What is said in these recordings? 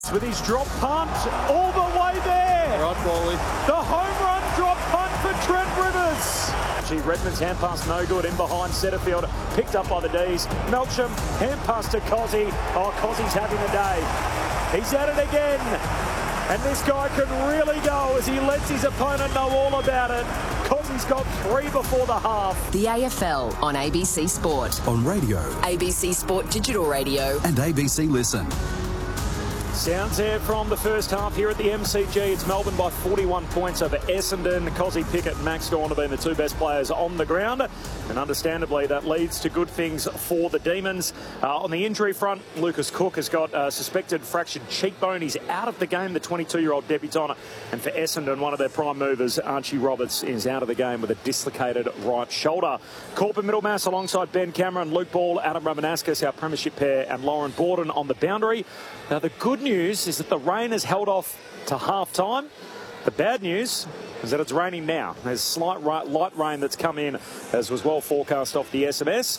With his drop punt all the way there. Right, Wally. The home run drop punt for Trent Rivers. Redmond's hand pass no good in behind Setterfield. Picked up by the D's. Melcham, hand pass to Cozzy. Oh, Cozzy's having a day. He's at it again. And this guy can really go as he lets his opponent know all about it. Cozzy's got 3 before the half. The AFL on ABC Sport. On radio. ABC Sport Digital Radio. And ABC Listen. Sounds there from the first half here at the MCG. It's Melbourne by 41 points over Essendon. Cozzy Pickett and Max Gawn have been the 2 best players on the ground. And understandably, that leads to good things for the Demons. On the injury front, Lucas Cook has got a suspected fractured cheekbone. He's out of the game, the 22-year-old debutant. And for Essendon, one of their prime movers, Archie Roberts, is out of the game with a dislocated right shoulder. Corbin Middlemass alongside Ben Cameron, Luke Ball, Adam Ramanauskas, our premiership pair, and Lauren Borden on the boundary. Now, the good news is that the rain has held off to half-time. The bad news is that it's raining now. There's slight light rain that's come in, as was well forecast off the SMS.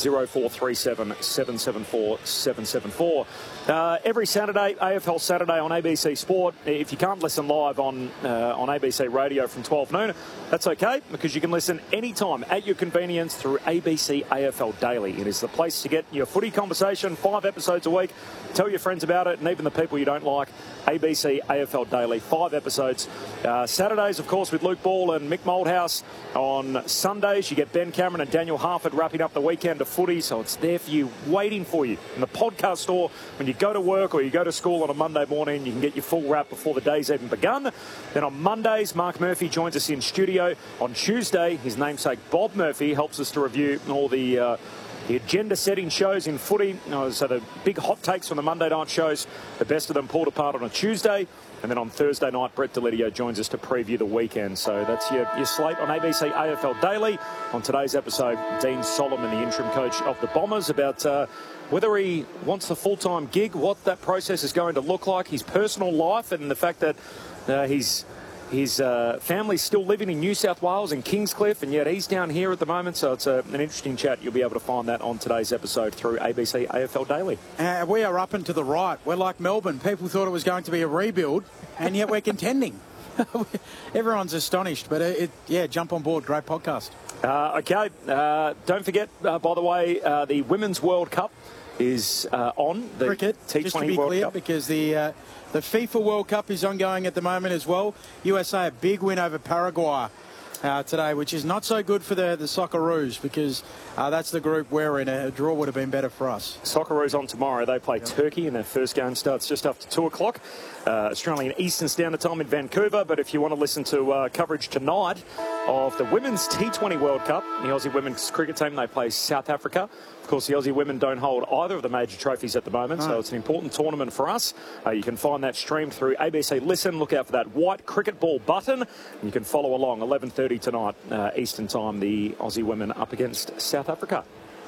0437 774 774. Every Saturday, AFL Saturday on ABC Sport. If you can't listen live on ABC Radio from 12 noon, that's okay, because you can listen anytime at your convenience through ABC AFL Daily. It is the place to get your footy conversation, 5 episodes a week. Tell your friends about it, and even the people you don't like. ABC AFL Daily, 5 episodes. Saturdays, of course, with Luke Ball and Mick Moldhouse. On Sundays, you get Ben Cameron and Daniel Harford wrapping up the weekend of footy, so it's there for you, waiting for you. In the podcast store, when you go to work or you go to school on a Monday morning, you can get your full wrap before the day's even begun. Then on Mondays, Mark Murphy joins us in studio. On Tuesday, his namesake Bob Murphy helps us to review all the agenda-setting shows in footy. So the big hot takes from the Monday night shows, the best of them pulled apart on a Tuesday. And then on Thursday night, Brett Delidio joins us to preview the weekend. So that's your slate on ABC AFL Daily. On today's episode, Dean Solomon, the interim coach of the Bombers, about whether he wants the full-time gig, what that process is going to look like, his personal life, and the fact that his family's still living in New South Wales in Kingscliff, and yet he's down here at the moment. So it's an interesting chat. You'll be able to find that on today's episode through ABC AFL Daily. We are up and to the right. We're like Melbourne. People thought it was going to be a rebuild, and yet we're contending. Everyone's astonished, but jump on board. Great podcast. Okay. Don't forget, by the way, the Women's World Cup is on. The Cricket, T20 just to be World clear, Cup. Because the FIFA World Cup is ongoing at the moment as well. USA, a big win over Paraguay today, which is not so good for the Socceroos, because that's the group we're in. A draw would have been better for us. Socceroos on tomorrow. They play Turkey, and their first game starts just after 2 o'clock. Australian Eastern Standard Time in Vancouver. But if you want to listen to coverage tonight of the Women's T20 World Cup, the Aussie women's cricket team, they play South Africa. Of course, the Aussie women don't hold either of the major trophies at the moment, so it's an important tournament for us. You can find that streamed through ABC Listen. Look out for that white cricket ball button. And you can follow along 11:30 tonight, Eastern Time, the Aussie women up against South Africa.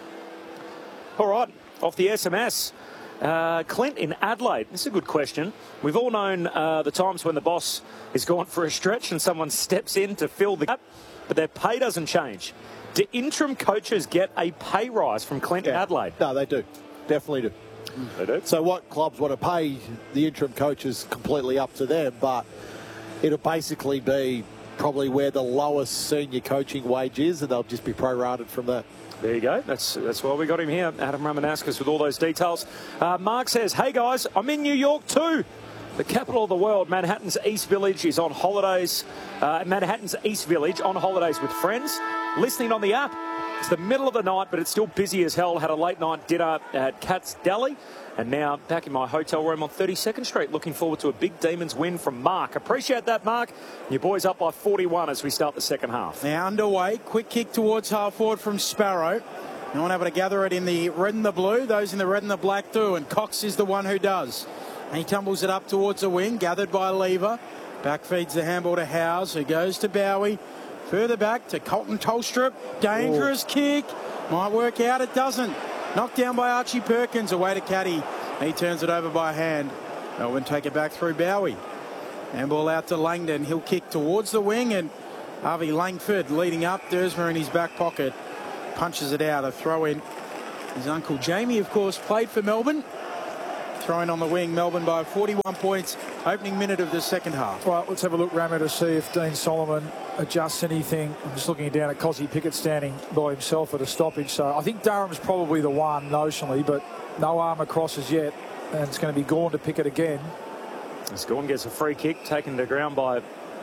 All right, off the SMS. Clint in Adelaide. This is a good question. We've all known the times when the boss is gone for a stretch and someone steps in to fill the gap, but their pay doesn't change. Do interim coaches get a pay rise from Clint in Adelaide? No, they do. Definitely do. They do. So what clubs want to pay the interim coaches completely up to them, but it'll basically be probably where the lowest senior coaching wage is, and they'll just be prorated from that. There you go. That's why we got him here. Adam Ramanauskas with all those details. Mark says, hey guys, I'm in New York too. The capital of the world, Manhattan's East Village, is on holidays. Manhattan's East Village on holidays with friends. Listening on the app. It's the middle of the night, but it's still busy as hell. Had a late night dinner at Kat's Deli. And now back in my hotel room on 32nd Street. Looking forward to a big Demons win from Mark. Appreciate that, Mark. Your boys up by 41 as we start the second half. Now underway. Quick kick towards half forward from Sparrow. No one able to gather it in the red and the blue. Those in the red and the black do. And Cox is the one who does. And he tumbles it up towards the wing. Gathered by Lever. Back feeds the handball to Howes, who goes to Bowie. Further back to Colton Tolstrup. Dangerous kick. Might work out. It doesn't. Knocked down by Archie Perkins. Away to Caddy. He turns it over by hand. Melbourne take it back through Bowie. Handball out to Langdon. He'll kick towards the wing. And Harvey Langford leading up. Dersmer in his back pocket. Punches it out. A throw in. His uncle Jamie, of course, played for Melbourne. Throwing on the wing, Melbourne by 41 points, opening minute of the second half. Right, let's have a look, Ramo, to see if Dean Solomon adjusts anything. I'm just looking down at Cozzy Pickett standing by himself at a stoppage. So I think Durham's probably the one notionally, but no arm across as yet. And it's going to be Gawn to Pickett again. As Gawn gets a free kick taken to ground by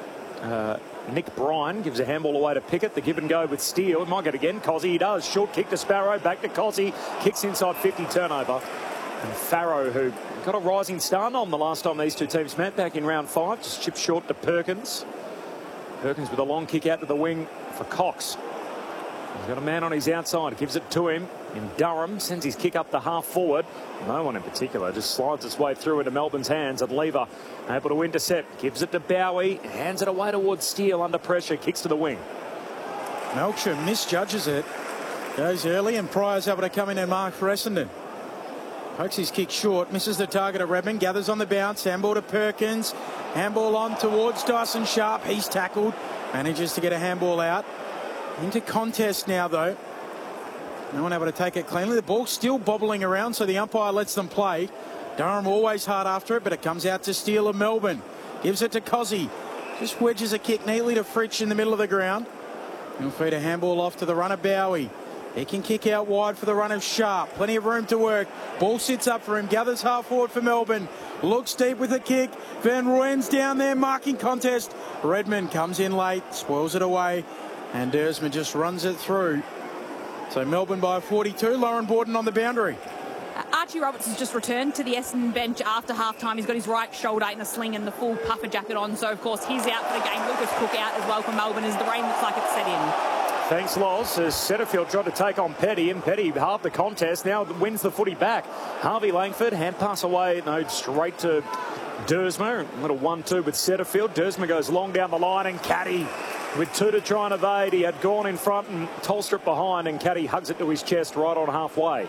Nick Bryan, gives a handball away to Pickett. The give and go with Steele. He might get again. Cozzy, he does. Short kick to Sparrow. Back to Cozzy. Kicks inside 50, turnover. And Farrow, who got a rising start on the last time these two teams met back in round 5, just chipped short to Perkins. Perkins with a long kick out to the wing for Cox. He's got a man on his outside, gives it to him. And Durham sends his kick up the half forward. No one in particular, just slides its way through into Melbourne's hands. And Lever able to intercept, gives it to Bowie, hands it away towards Steele under pressure, kicks to the wing. Melksham misjudges it. Goes early and Pryor's able to come in and mark for Essendon. Pokes his kick short, misses the target of Redmond, gathers on the bounce, handball to Perkins, handball on towards Dyson Sharp, he's tackled, manages to get a handball out. Into contest now though. No one able to take it cleanly. The ball's still bobbling around, so the umpire lets them play. Durham always hard after it, but it comes out to Steele of Melbourne. Gives it to Cozzy. Just wedges a kick neatly to Fritsch in the middle of the ground. He'll feed a handball off to the runner Bowie. He can kick out wide for the run of Sharp. Plenty of room to work. Ball sits up for him. Gathers half forward for Melbourne. Looks deep with a kick. Van Rooyen's down there marking contest. Redmond comes in late. Spoils it away. And Dersman just runs it through. So Melbourne by 42. Lauren Borden on the boundary. Archie Roberts has just returned to the Essendon bench after half-time. He's got his right shoulder in a sling and the full puffer jacket on. So, of course, he's out for the game. Lucas Cook out as well for Melbourne as the rain looks like it's set in. Thanks, Loz. As Setterfield tried to take on Petty, and Petty halved the contest. Now wins the footy back. Harvey Langford, hand pass away, no, straight to Dersma. A little 1-2 with Setterfield. Dersma goes long down the line, and Caddy with 2 to try and evade. He had Gawn in front and Tolstrup behind, and Caddy hugs it to his chest right on halfway.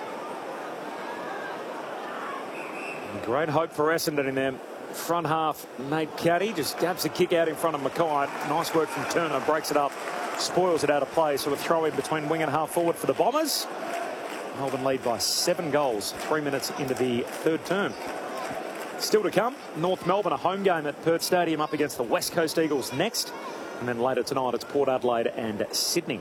Great hope for Essendon in their front half. Nate Caddy just dabs a kick out in front of Mackay. Nice work from Turner, breaks it up. Spoils it out of play, so a throw in between wing and half forward for the Bombers. Melbourne lead by 7 goals, 3 minutes into the third term. Still to come, North Melbourne, a home game at Perth Stadium up against the West Coast Eagles next. And then later tonight, it's Port Adelaide and Sydney.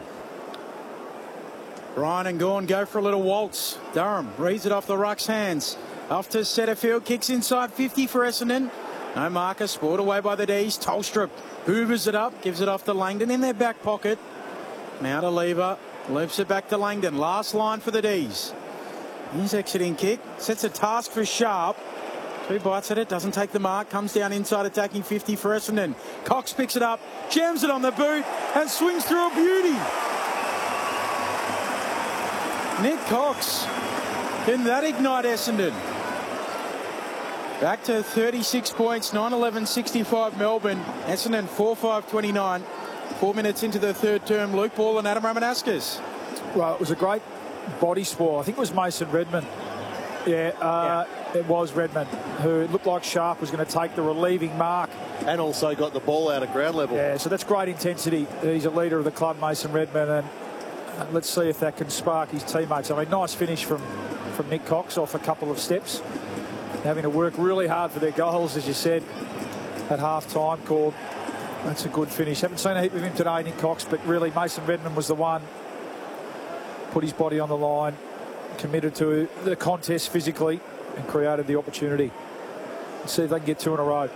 Ryan and Gawn go for a little waltz. Durham reads it off the ruck's hands. Off to Setterfield, kicks inside 50 for Essendon. No marker, spoiled away by the D's. Tolstrup hoovers it up, gives it off to Langdon in their back pocket. Now to Lever, lifts it back to Langdon. Last line for the D's. His exiting kick sets a task for Sharp. 2 bites at it, doesn't take the mark, comes down inside attacking 50 for Essendon. Cox picks it up, jams it on the boot and swings through a beauty. Nick Cox, can that ignite Essendon? Back to 36 points, 9-11-65 Melbourne. Essendon 4-5-29. 4 minutes into the third term. Luke Ball and Adam Ramanaskas. Well, it was a great body spoil. I think it was Mason Redmond. Yeah, it was Redmond, who looked like Sharp was going to take the relieving mark. And also got the ball out of ground level. Yeah, so that's great intensity. He's a leader of the club, Mason Redmond, and let's see if that can spark his teammates. I mean, nice finish from Nick Cox off a couple of steps. Having to work really hard for their goals, as you said, at half-time. Called. That's a good finish. Haven't seen a heap of him today, Nick Cox, but really Mason Redmond was the one. Put his body on the line, committed to the contest physically, and created the opportunity. Let's see if they can get 2 in a row.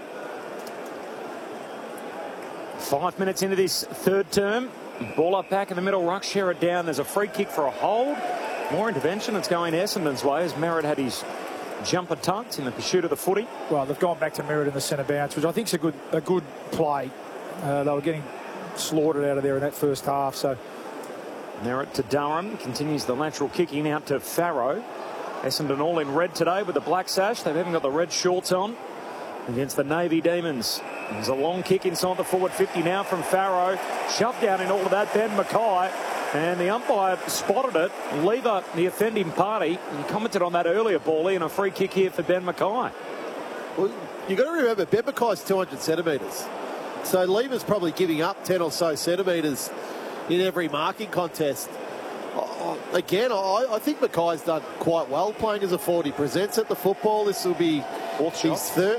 5 minutes into this third term. Ball up back in the middle, ruck, share it down. There's a free kick for a hold. More intervention. It's going Essendon's way as Merritt had his jumper tucked in the pursuit of the footy. Well, they've gone back to Merritt in the centre bounce, which I think is a good play. They were getting slaughtered out of there in that first half. So Merritt to Durham, continues the lateral kicking out to Farrow. Essendon all in red today with the black sash. They haven't got the red shorts on against the Navy Demons. There's a long kick inside the forward 50 now from Farrow. Shoved down in all of that, Ben Mackay. And the umpire spotted it. Lever, the offending party. He commented on that earlier, Bally, and a free kick here for Ben Mackay. Well, you've got to remember, Ben Mackay's 200 centimetres. So Lever's probably giving up 10 or so centimetres in every marking contest. again, I think Mackay's done quite well playing as a 40. Presents at the football. This will be his third.